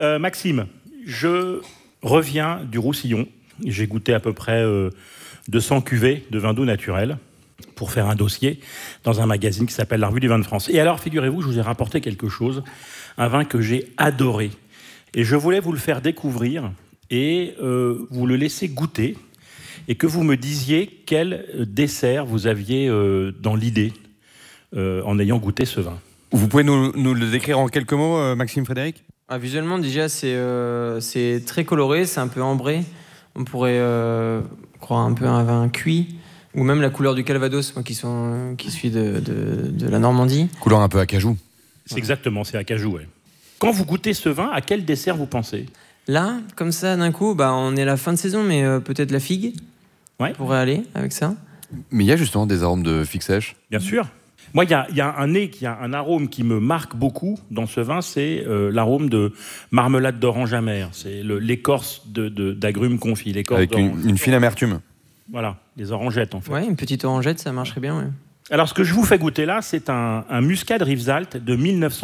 Maxime, je reviens du Roussillon. J'ai goûté à peu près 200 cuvées de vin doux naturel pour faire un dossier dans un magazine qui s'appelle La Revue du Vin de France. Et alors, figurez-vous, je vous ai rapporté quelque chose, un vin que j'ai adoré. Et je voulais vous le faire découvrir et vous le laisser goûter et que vous me disiez quel dessert vous aviez dans l'idée en ayant goûté ce vin. Vous pouvez nous le décrire en quelques mots, Maxime Frédéric ? Visuellement, déjà, c'est très coloré, c'est un peu ambré. On pourrait croire un peu à un vin cuit, ou même la couleur du Calvados, moi, qui suis de la Normandie. Couleur un peu acajou. C'est exactement, c'est acajou, ouais. Quand vous goûtez ce vin, à quel dessert vous pensez ? Là, comme ça, d'un coup, on est à la fin de saison, mais peut-être la figue. Ouais. On pourrait aller avec ça. Mais il y a justement des arômes de figue sèche. Bien sûr. Moi, il y a un arôme qui me marque beaucoup dans ce vin, c'est l'arôme de marmelade d'orange amère. C'est l'écorce d'agrumes confits. Avec une fine amertume. Voilà, des orangettes en fait. Ouais, une petite orangette, ça marcherait bien. Ouais. Alors, ce que je vous fais goûter là, c'est un Muscat Rivesaltes de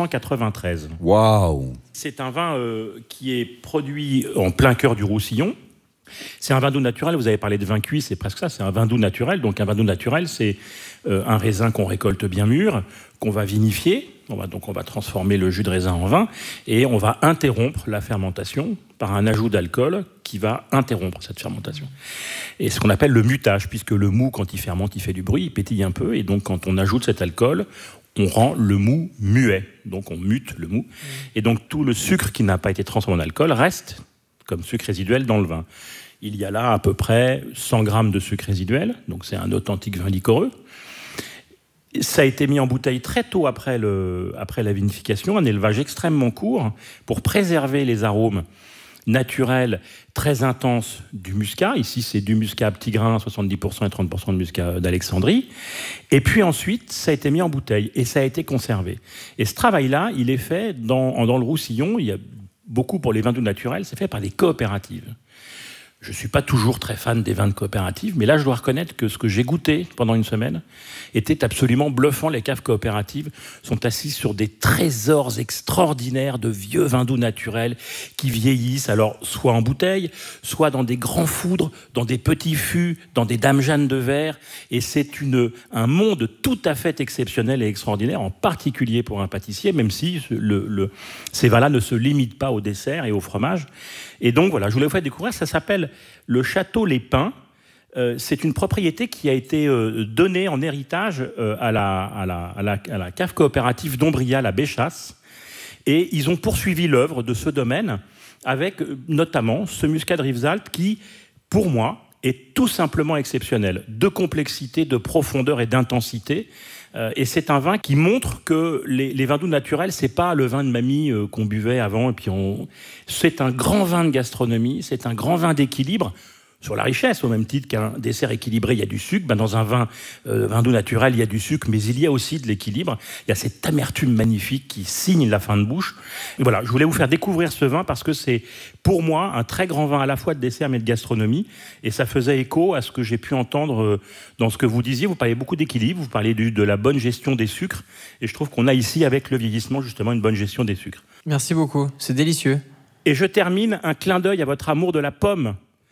1993. Waouh ! C'est un vin qui est produit en plein cœur du Roussillon. C'est un vin doux naturel, vous avez parlé de vin cuit, c'est presque ça, c'est un vin doux naturel. Donc un vin doux naturel, c'est un raisin qu'on récolte bien mûr, qu'on va vinifier, on va transformer le jus de raisin en vin, et on va interrompre la fermentation par un ajout d'alcool qui va interrompre cette fermentation. Et ce qu'on appelle le mutage, puisque le mou, quand il fermente, il fait du bruit, il pétille un peu, et donc quand on ajoute cet alcool, on rend le mou muet, donc on mute le mou, et donc tout le sucre qui n'a pas été transformé en alcool reste comme sucre résiduel dans le vin. Il y a là à peu près 100 grammes de sucre résiduel, donc c'est un authentique vin liquoreux. Ça a été mis en bouteille très tôt après la vinification, un élevage extrêmement court pour préserver les arômes naturels très intenses du muscat. Ici, c'est du muscat à petit grain, 70% et 30% de muscat d'Alexandrie. Et puis ensuite, ça a été mis en bouteille et ça a été conservé. Et ce travail-là, il est fait dans le Roussillon. Il y a beaucoup pour les vins doux naturels, c'est fait par des coopératives. Je ne suis pas toujours très fan des vins de coopératives, mais là, je dois reconnaître que ce que j'ai goûté pendant une semaine était absolument bluffant. Les caves coopératives sont assises sur des trésors extraordinaires de vieux vins doux naturels qui vieillissent, alors soit en bouteille, soit dans des grands foudres, dans des petits fûts, dans des dames Jeanne de verre. Et c'est un monde tout à fait exceptionnel et extraordinaire, en particulier pour un pâtissier, même si ces vins-là ne se limitent pas au dessert et au fromage. Et donc, voilà, je voulais vous faire découvrir, ça s'appelle le Château Les Pins. C'est une propriété qui a été donnée en héritage à la cave coopérative d'Ombrial à Béchas. Et ils ont poursuivi l'œuvre de ce domaine avec notamment ce Muscat de Rivesaltes qui, pour moi, est tout simplement exceptionnel. De complexité, de profondeur et d'intensité. Et c'est un vin qui montre que les vins doux naturels, c'est pas le vin de mamie qu'on buvait avant. Et puis c'est un grand vin de gastronomie, c'est un grand vin d'équilibre sur la richesse, au même titre qu'un dessert équilibré, il y a du sucre. Dans un vin doux naturel, il y a du sucre, mais il y a aussi de l'équilibre. Il y a cette amertume magnifique qui signe la fin de bouche. Et voilà, je voulais vous faire découvrir ce vin parce que c'est, pour moi, un très grand vin à la fois de dessert mais de gastronomie. Et ça faisait écho à ce que j'ai pu entendre dans ce que vous disiez. Vous parlez beaucoup d'équilibre, vous parlez de la bonne gestion des sucres. Et je trouve qu'on a ici, avec le vieillissement, justement, une bonne gestion des sucres. Merci beaucoup, c'est délicieux. Et je termine un clin d'œil à votre amour de la pomme,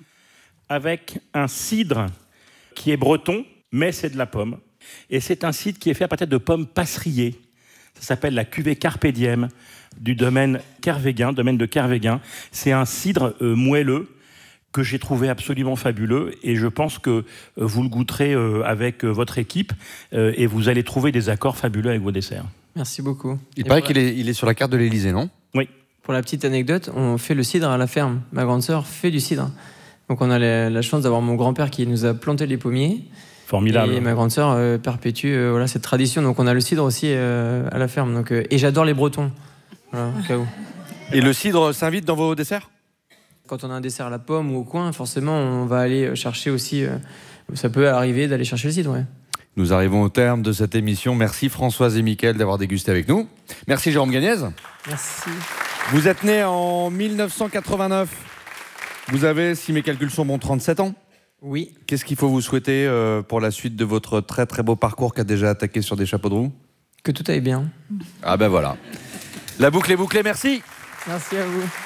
avec un cidre qui est breton, mais c'est de la pomme. Et c'est un cidre qui est fait à partir de pommes passeriées. Ça s'appelle la cuvée Carpe Diem du domaine de Kervéguin. C'est un cidre moelleux que j'ai trouvé absolument fabuleux et je pense que vous le goûterez avec votre équipe et vous allez trouver des accords fabuleux avec vos desserts. Merci beaucoup. Il paraît qu'il est sur la carte de l'Élysée, non ? Oui. Pour la petite anecdote, on fait le cidre à la ferme. Ma grande sœur fait du cidre. Donc on a la chance d'avoir mon grand-père qui nous a planté les pommiers. Formidable. Et ma grande sœur perpétue cette tradition. Donc on a le cidre aussi à la ferme. Donc, et j'adore les Bretons. Voilà, au cas où. Et le cidre s'invite dans vos desserts ? Quand on a un dessert à la pomme ou au coin, forcément on va aller chercher aussi... ça peut arriver d'aller chercher le cidre, ouais. Nous arrivons au terme de cette émission. Merci Françoise et Mickaël d'avoir dégusté avec nous. Merci Jérôme Gagnez. Merci. Vous êtes né en 1989. Vous avez, si mes calculs sont bons, 37 ans. Oui. Qu'est-ce qu'il faut vous souhaiter pour la suite de votre très très beau parcours qui a déjà attaqué sur des chapeaux de roue ? Que tout aille bien. Ah ben voilà. La boucle est bouclée, merci. Merci à vous.